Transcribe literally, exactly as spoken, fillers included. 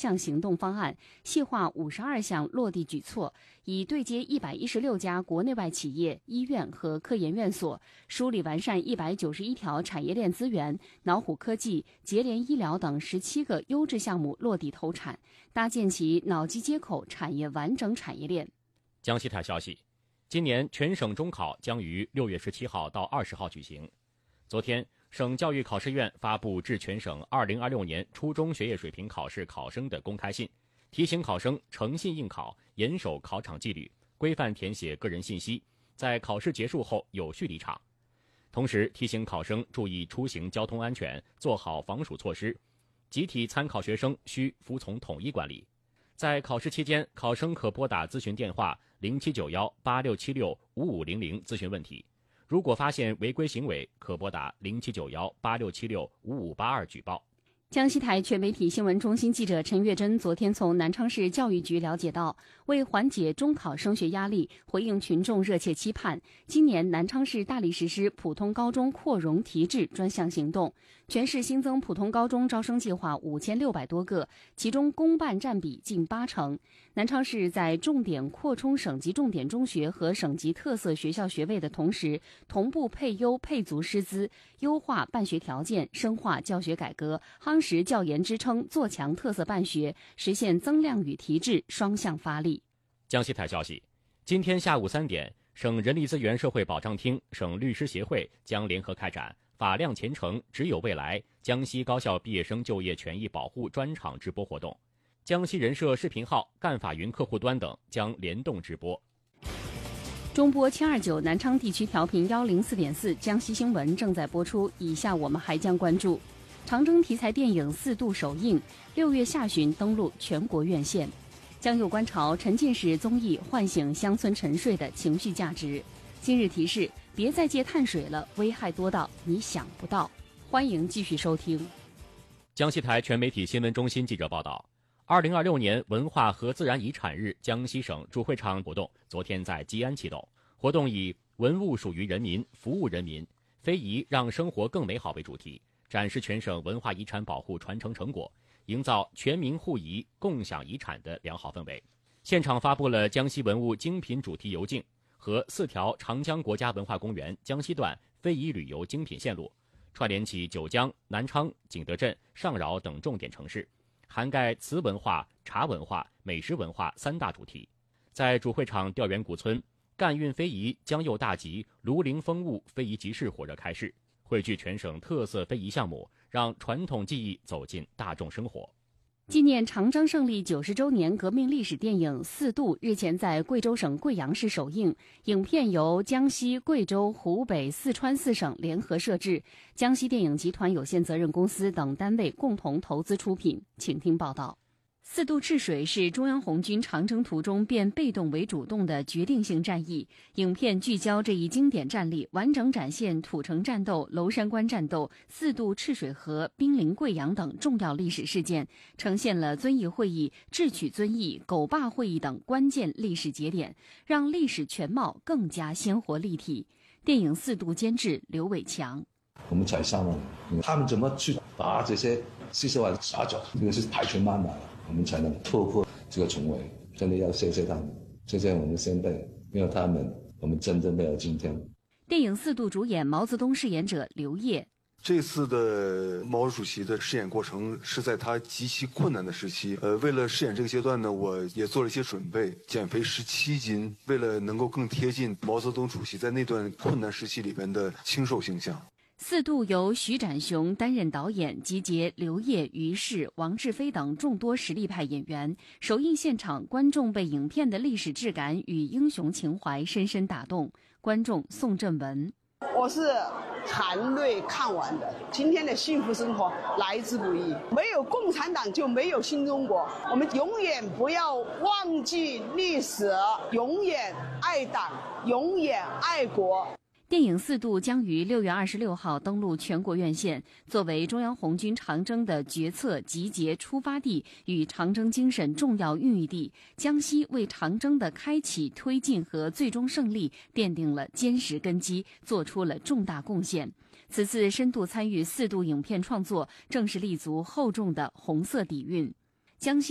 项行动方案，细化五十二项落地举措，以对接一百一十六家国内外企业、医院和科研院所，梳理完善一百九十一条产业链资源，脑虎科技、节联医疗等十七个优质项目落地投产，搭建起脑机接口产业完整产业链。 江西台消息，今年全省中考将于六月十七号到二十号举行。昨天，省教育考试院发布致全省二零二六年初中学业水平考试考生的公开信，提醒考生诚信应考，严守考场纪律，规范填写个人信息，在考试结束后有序离场。同时提醒考生注意出行交通安全，做好防暑措施。集体参考学生需服从统一管理。在考试期间，考生可拨打咨询电话零七九幺八六七六五五零零咨询问题。如果发现违规行为，可拨打零七九幺八六七六五五八二举报。 江西台全媒体新闻中心记者陈月珍昨天从南昌市教育局了解到，为缓解中考升学压力，回应群众热切期盼，今年南昌市大力实施普通高中扩容提质专项行动，全市新增普通高中招生计划五千六百多个，其中公办占比近八成。南昌市在重点扩充省级重点中学和省级特色学校学位的同时，同步配优配足师资，优化办学条件，深化教学改革，夯实教研支撑，做强特色办学，实现增量与提质双向发力。 江西台消息，今天下午三点，省人力资源社会保障厅、省律师协会将联合开展法亮前程只有未来江西高校毕业生就业权益保护专场直播活动，江西人社视频号、干法云客户端等将联动直播。 中波七二九南昌地区调频幺零四点四，江西新闻正在播出。以下我们还将关注长征题材电影《四渡》首映，六月下旬登陆全国院线。江右观潮沉浸式综艺唤醒乡村沉睡的情绪价值。今日提示：别再借碳水了，危害多到你想不到。欢迎继续收听。 江西台全媒体新闻中心记者报道，二零二六年文化和自然遗产日江西省主会场活动昨天在吉安启动。活动以文物属于人民，服务人民，非遗让生活更美好为主题，展示全省文化遗产保护传承成果，营造全民互遗共享遗产的良好氛围。现场发布了江西文物精品主题游径和四条长江国家文化公园江西段非遗旅游精品线路，串联起九江、南昌、景德镇、上饶等重点城市，涵盖瓷文化、茶文化、美食文化三大主题。在主会场调研古村，赣韵非遗江右大集、庐陵风物非遗集市火热开市，汇聚全省特色非遗项目，让传统技艺走进大众生活。 纪念长征胜利九十周年革命历史电影《四渡》日前在贵州省贵阳市首映。影片由江西、贵州、湖北、四川四省联合摄制，江西电影集团有限责任公司等单位共同投资出品。请听报道。四渡赤水是中央红军长征途中变被动为主动的决定性战役。影片聚焦这一经典战例，完整展现土城战斗、娄山关战斗、四渡赤水河、兵临贵阳等重要历史事件，呈现了遵义会议、智取遵义、狗坝会议等关键历史节点，让历史全貌更加鲜活立体。电影《四渡》监制刘伟强。 我们才上了，他们怎么去把这些四十万杀走？这个是排除万难了，我们才能突破这个重围。真的要谢谢他们，谢谢我们先辈，没有他们，我们真正没有今天。 电影《四渡》主演毛泽东饰演者刘烨。 这次的毛主席的饰演过程是在他极其困难的时期，呃，为了饰演这个阶段呢，我也做了一些准备，减肥十七斤，为了能够更贴近毛泽东主席在那段困难时期里边的清瘦形象。 四渡由徐展雄担任导演，集结刘烨、于适、王志飞等众多实力派演员。首映现场，观众被影片的历史质感与英雄情怀深深打动。观众宋振文： 我是含泪看完的。今天的幸福生活来之不易，没有共产党就没有新中国。我们永远不要忘记历史，永远爱党，永远爱国。 电影《四渡》将于六月二十六号登陆全国院线。作为中央红军长征的决策、集结、出发地与长征精神重要孕育地，江西为长征的开启、推进和最终胜利奠定了坚实根基，做出了重大贡献。此次深度参与《四渡》影片创作，正是立足厚重的红色底蕴。江西